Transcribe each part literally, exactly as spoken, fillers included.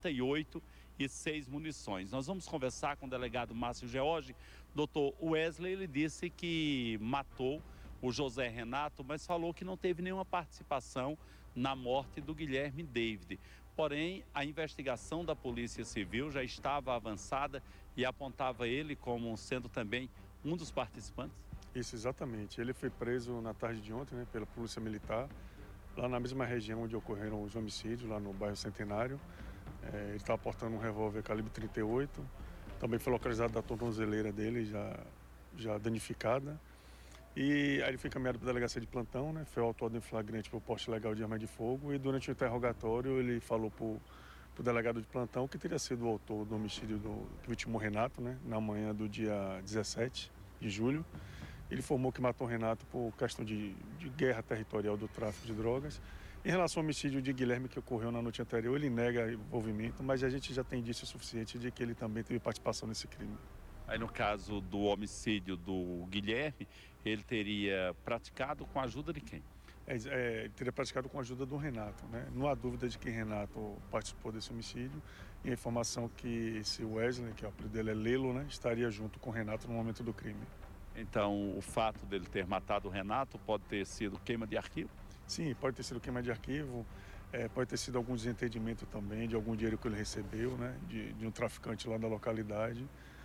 e oito e seis munições. Nós vamos conversar com o delegado Márcio George. Doutor Wesley, ele disse que matou o José Renato, mas falou que não teve nenhuma participação na morte do Guilherme David. Porém, a investigação da Polícia Civil já estava avançada e apontava ele como sendo também um dos participantes. Isso, exatamente. Ele foi preso na tarde de ontem, né, pela Polícia Militar, lá na mesma região onde ocorreram os homicídios, lá no bairro Centenário. É, ele estava portando um revólver calibre trinta e oito, também foi localizado da tornozeleira dele, já, já danificada. E aí ele foi encaminhado para a delegacia de plantão, né, foi autuado em flagrante por porte ilegal de arma de fogo, e durante o interrogatório ele falou para o delegado de plantão que teria sido o autor do homicídio do que vitimou Renato, né, na manhã do dia dezessete de julho. Ele informou que matou Renato por questão de, de guerra territorial do tráfico de drogas. Em relação ao homicídio de Guilherme, que ocorreu na noite anterior, ele nega envolvimento, mas a gente já tem indício suficiente de que ele também teve participação nesse crime. Aí no caso do homicídio do Guilherme, ele teria praticado com a ajuda de quem? É, é, ele teria praticado com a ajuda do Renato, né? Não há dúvida de que Renato participou desse homicídio, e a informação que esse Wesley, que o apelido dele é Lelo, né, estaria junto com Renato no momento do crime. Então, o fato dele ter matado o Renato pode ter sido queima de arquivo? Sim, pode ter sido queima de arquivo, é, pode ter sido algum desentendimento também de algum dinheiro que ele recebeu, né, de, de um traficante lá da localidade,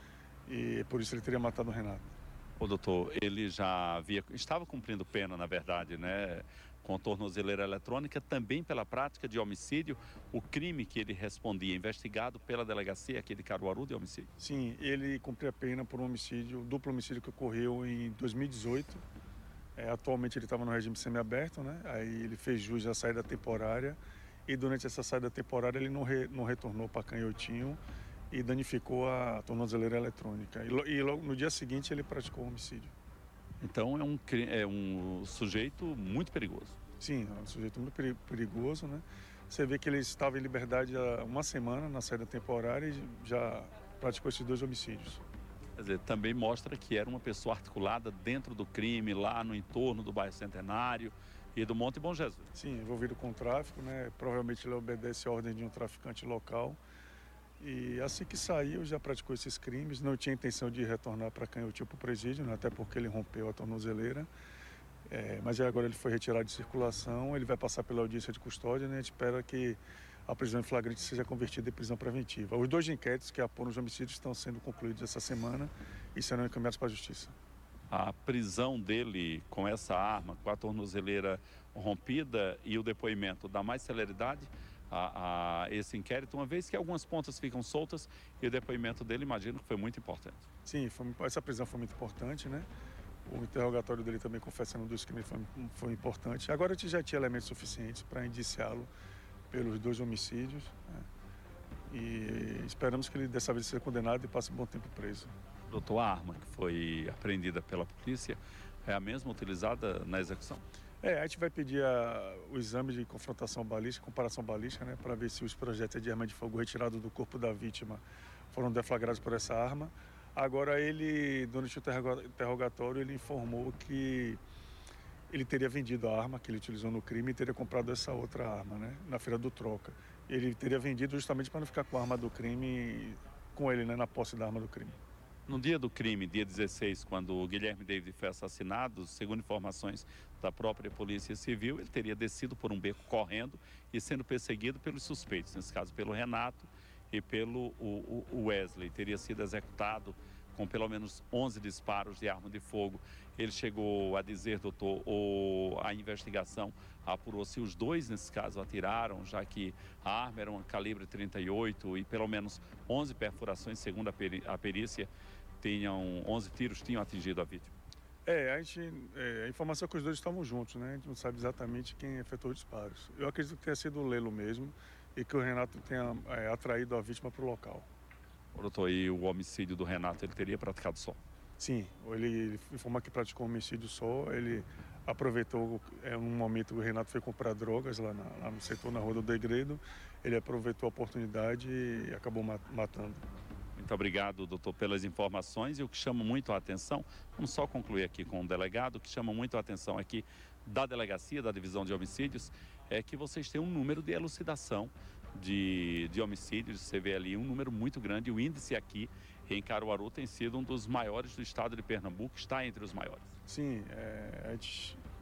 e por isso ele teria matado o Renato. O doutor, ele já havia, estava cumprindo pena, na verdade, né, com tornozeleira eletrônica, também pela prática de homicídio, o crime que ele respondia, investigado pela delegacia aqui de Caruaru de homicídio. Sim, ele cumpriu a pena por um homicídio, duplo homicídio que ocorreu em dois mil e dezoito. É, atualmente ele estava no regime semiaberto, né? Aí ele fez jus à saída temporária, e durante essa saída temporária ele não, re, não retornou para Canhotinho e danificou a tornozeleira eletrônica. E, e logo no dia seguinte ele praticou o homicídio. Então é um, é um sujeito muito perigoso. Sim, é um sujeito muito perigoso, né? Você vê que ele estava em liberdade há uma semana na saída temporária e já praticou esses dois homicídios. Quer dizer, também mostra que era uma pessoa articulada dentro do crime, lá no entorno do bairro Centenário e do Monte Bom Jesus. Sim, envolvido com tráfico, né? Provavelmente ele obedece a ordem de um traficante local. E assim que saiu, já praticou esses crimes. Não tinha intenção de retornar para Canhotinho, para o presídio, né? Até porque ele rompeu a tornozeleira. É, mas agora ele foi retirado de circulação, ele vai passar pela audiência de custódia, né? A gente espera que a prisão em flagrante seja convertida em prisão preventiva. Os dois inquéritos que apuram os homicídios estão sendo concluídos essa semana e serão encaminhados para a justiça. A prisão dele com essa arma, com a tornozeleira rompida, e o depoimento dá mais celeridade a, a esse inquérito, uma vez que algumas pontas ficam soltas, e o depoimento dele, imagino que foi muito importante. Sim, foi, essa prisão foi muito importante, né? O interrogatório dele também confessando dos crimes foi, foi importante. Agora a gente já tinha elementos suficientes para indiciá-lo pelos dois homicídios, né? E esperamos que ele dessa vez seja condenado e passe um bom tempo preso. Doutor, a arma que foi apreendida pela polícia é a mesma utilizada na execução? É, a gente vai pedir a, o exame de confrontação balística, comparação balística, né, para ver se os projéteis de arma de fogo retirados do corpo da vítima foram deflagrados por essa arma. Agora ele, durante o interrogatório, ele informou que ele teria vendido a arma que ele utilizou no crime e teria comprado essa outra arma, né, na feira do Troca. Ele teria vendido justamente para não ficar com a arma do crime com ele, né, na posse da arma do crime. No dia do crime, dia dezesseis, quando o Guilherme David foi assassinado, segundo informações da própria Polícia Civil, ele teria descido por um beco correndo e sendo perseguido pelos suspeitos, nesse caso pelo Renato e pelo o, o Wesley. Teria sido executado com pelo menos onze disparos de arma de fogo. Ele chegou a dizer, doutor, ou a investigação apurou se os dois, nesse caso, atiraram, já que a arma era um calibre trinta e oito e pelo menos onze perfurações, segundo a, peri a perícia, tinham onze tiros tinham atingido a vítima. É, a, gente, é, a informação é que os dois estavam juntos, né? A gente não sabe exatamente quem efetuou os disparos. Eu acredito que tenha sido o Lelo mesmo e que o Renato tenha é, atraído a vítima para o local. Doutor, e o homicídio do Renato, ele teria praticado só? Sim, ele, ele informou que praticou um homicídio só, ele aproveitou, é, um momento que o Renato foi comprar drogas lá, na, lá no setor, na Rua do Degredo, ele aproveitou a oportunidade e acabou matando. Muito obrigado, doutor, pelas informações. E o que chama muito a atenção, vamos só concluir aqui com o delegado, o que chama muito a atenção aqui da delegacia, da divisão de homicídios, é que vocês têm um número de elucidação de, de homicídios. Você vê ali um número muito grande. O índice aqui em Caruaru tem sido um dos maiores do estado de Pernambuco, está entre os maiores. Sim, é, a gente